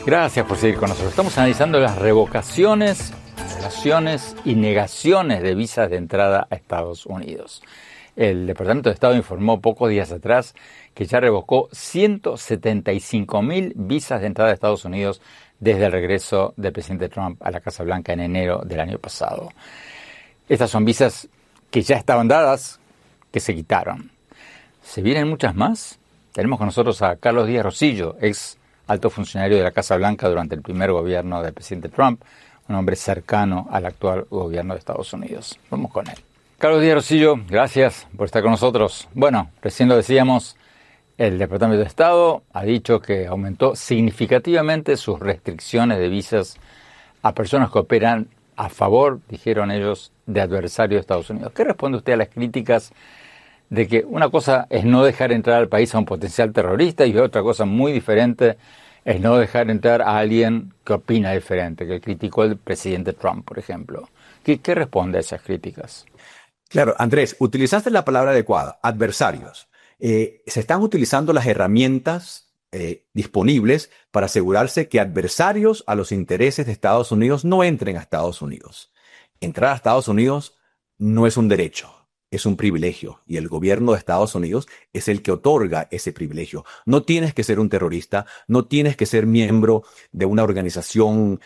Gracias por seguir con nosotros. Estamos analizando las revocaciones, anulaciones y negaciones de visas de entrada a Estados Unidos. El Departamento de Estado informó pocos días atrás que ya revocó 175.000 visas de entrada a Estados Unidos desde el regreso del presidente Trump a la Casa Blanca en enero del año pasado. Estas son visas que ya estaban dadas, que se quitaron. ¿Se vienen muchas más? Tenemos con nosotros a Carlos Díaz Rosillo, ex alto funcionario de la Casa Blanca durante el primer gobierno del presidente Trump, un hombre cercano al actual gobierno de Estados Unidos. Vamos con él. Carlos Díaz Rosillo, gracias por estar con nosotros. Bueno, recién lo decíamos, el Departamento de Estado ha dicho que aumentó significativamente sus restricciones de visas a personas que operan a favor, dijeron ellos, de adversarios de Estados Unidos. ¿Qué responde usted a las críticas de que una cosa es no dejar entrar al país a un potencial terrorista y otra cosa muy diferente es no dejar entrar a alguien que opina diferente, que criticó al presidente Trump, por ejemplo? ¿Qué responde a esas críticas? Claro, Andrés, utilizaste la palabra adecuada, adversarios. Se están utilizando las herramientas disponibles para asegurarse que adversarios a los intereses de Estados Unidos no entren a Estados Unidos. Entrar a Estados Unidos no es un derecho. Es un privilegio y el gobierno de Estados Unidos es el que otorga ese privilegio. No tienes que ser un terrorista, no tienes que ser miembro de una organización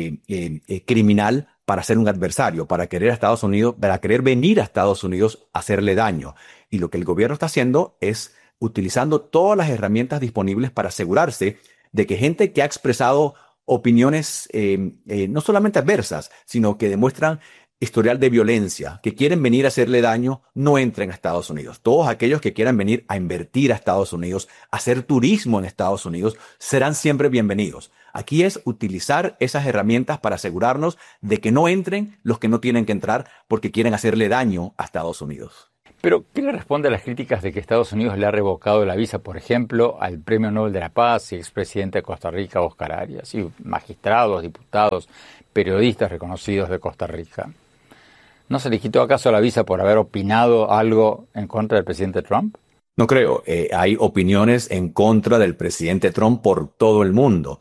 criminal para ser un adversario, para querer a Estados Unidos, para querer venir a Estados Unidos a hacerle daño. Y lo que el gobierno está haciendo es utilizando todas las herramientas disponibles para asegurarse de que gente que ha expresado opiniones no solamente adversas, sino que demuestran historial de violencia, que quieren venir a hacerle daño, no entren a Estados Unidos. Todos aquellos que quieran venir a invertir a Estados Unidos, a hacer turismo en Estados Unidos, serán siempre bienvenidos. Aquí es utilizar esas herramientas para asegurarnos de que no entren los que no tienen que entrar porque quieren hacerle daño a Estados Unidos. Pero, ¿qué le responde a las críticas de que Estados Unidos le ha revocado la visa, por ejemplo, al Premio Nobel de la Paz y expresidente de Costa Rica, Oscar Arias, y magistrados, diputados, periodistas reconocidos de Costa Rica? ¿No se le quitó acaso la visa por haber opinado algo en contra del presidente Trump? No creo. Hay opiniones en contra del presidente Trump por todo el mundo.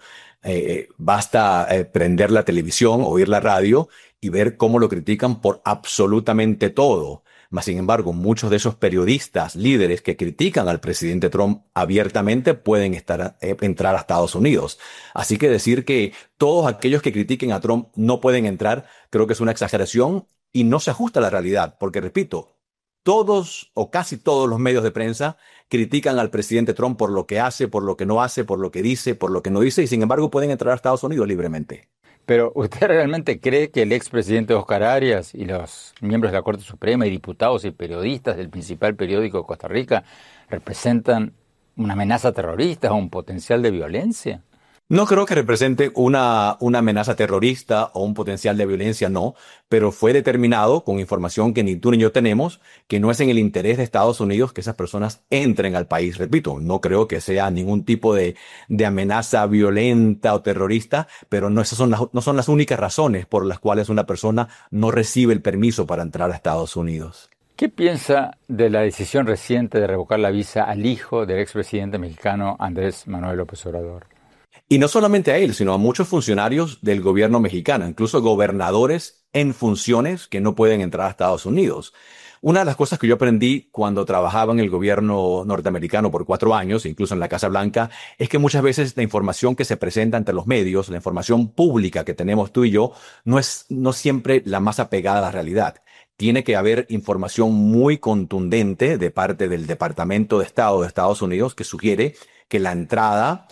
Basta prender la televisión, oír la radio y ver cómo lo critican por absolutamente todo. Mas, sin embargo, muchos de esos periodistas, líderes que critican al presidente Trump abiertamente pueden entrar a Estados Unidos. Así que decir que todos aquellos que critiquen a Trump no pueden entrar, creo que es una exageración y no se ajusta a la realidad. Porque, repito, todos o casi todos los medios de prensa critican al presidente Trump por lo que hace, por lo que no hace, por lo que dice, por lo que no dice, y sin embargo pueden entrar a Estados Unidos libremente. Pero, ¿usted realmente cree que el expresidente Oscar Arias y los miembros de la Corte Suprema y diputados y periodistas del principal periódico de Costa Rica representan una amenaza terrorista o un potencial de violencia? No creo que represente una amenaza terrorista o un potencial de violencia, no, pero fue determinado con información que ni tú ni yo tenemos, que no es en el interés de Estados Unidos que esas personas entren al país. Repito, no creo que sea ningún tipo de amenaza violenta o terrorista, pero no son las únicas razones por las cuales una persona no recibe el permiso para entrar a Estados Unidos. ¿Qué piensa de la decisión reciente de revocar la visa al hijo del expresidente mexicano Andrés Manuel López Obrador? Y no solamente a él, sino a muchos funcionarios del gobierno mexicano, incluso gobernadores en funciones que no pueden entrar a Estados Unidos. Una de las cosas que yo aprendí cuando trabajaba en el gobierno norteamericano por 4 años, incluso en la Casa Blanca, es que muchas veces la información que se presenta ante los medios, la información pública que tenemos tú y yo, no siempre la más apegada a la realidad. Tiene que haber información muy contundente de parte del Departamento de Estado de Estados Unidos que sugiere que la entrada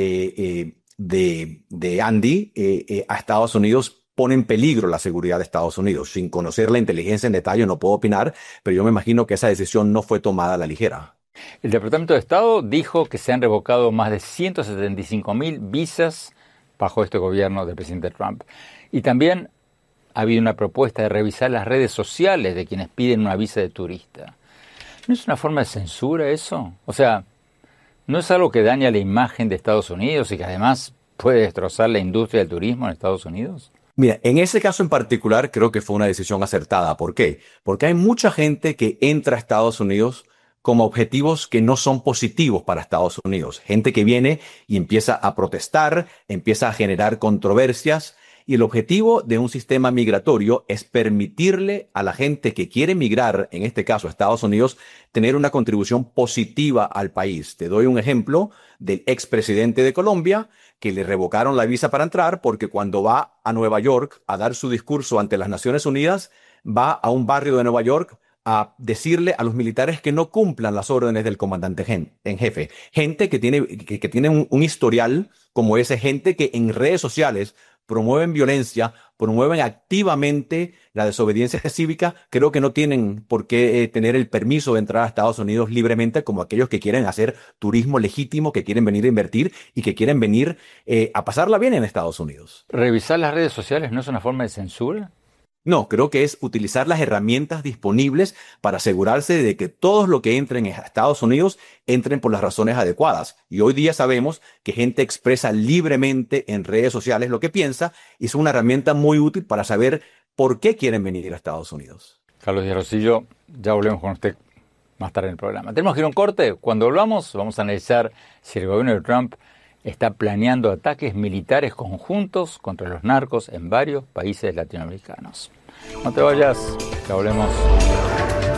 de Andy a Estados Unidos pone en peligro la seguridad de Estados Unidos. Sin conocer la inteligencia en detalle no puedo opinar, pero yo me imagino que esa decisión no fue tomada a la ligera. El Departamento de Estado dijo que se han revocado más de 175.000 visas bajo este gobierno del presidente Trump. Y también ha habido una propuesta de revisar las redes sociales de quienes piden una visa de turista. ¿No es una forma de censura eso? O sea, ¿no es algo que daña la imagen de Estados Unidos y que además puede destrozar la industria del turismo en Estados Unidos? Mira, en ese caso en particular creo que fue una decisión acertada. ¿Por qué? Porque hay mucha gente que entra a Estados Unidos como objetivos que no son positivos para Estados Unidos. Gente que viene y empieza a protestar, empieza a generar controversias. Y el objetivo de un sistema migratorio es permitirle a la gente que quiere migrar, en este caso a Estados Unidos, tener una contribución positiva al país. Te doy un ejemplo del expresidente de Colombia, que le revocaron la visa para entrar porque cuando va a Nueva York a dar su discurso ante las Naciones Unidas, va a un barrio de Nueva York a decirle a los militares que no cumplan las órdenes del comandante en jefe. Gente que tiene un historial como ese, gente que en redes sociales promueven violencia, promueven activamente la desobediencia cívica, creo que no tienen por qué tener el permiso de entrar a Estados Unidos libremente como aquellos que quieren hacer turismo legítimo, que quieren venir a invertir y que quieren venir a pasarla bien en Estados Unidos. ¿Revisar las redes sociales no es una forma de censura? No, creo que es utilizar las herramientas disponibles para asegurarse de que todos los que entren a Estados Unidos entren por las razones adecuadas. Y hoy día sabemos que gente expresa libremente en redes sociales lo que piensa y es una herramienta muy útil para saber por qué quieren venir a Estados Unidos. Carlos Díaz Rosillo, ya volvemos con usted más tarde en el programa. Tenemos que ir a un corte. Cuando volvamos vamos a analizar si el gobierno de Trump está planeando ataques militares conjuntos contra los narcos en varios países latinoamericanos. No te vayas, que hablemos.